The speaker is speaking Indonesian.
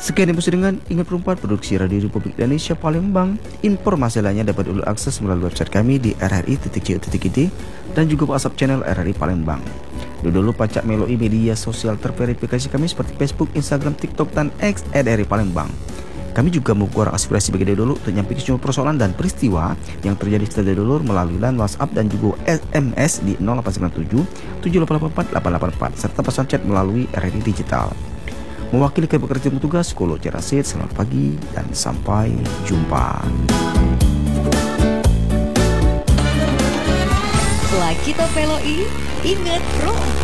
Sekian info dengan Ingat Perempuan Produksi Radio Republik Indonesia Palembang. Informasi lainnya dapat dulu akses melalui website kami di rri.co.id dan juga WhatsApp channel RRI Palembang. Dulu pacak meloi media sosial terverifikasi kami seperti Facebook, Instagram, TikTok, dan X RRI Palembang. Kami juga mengukur aspirasi bagi dulur untuk menyampaikan semua persoalan dan peristiwa yang terjadi setelah dulur melalui line WhatsApp dan juga SMS di 0897 7884 884 serta pesan chat melalui RRI Digital. Mewakili kebekerjaan tugas, Kolo Cerasit, selamat pagi dan sampai jumpa. Setelah kita veloi, ingat Pro.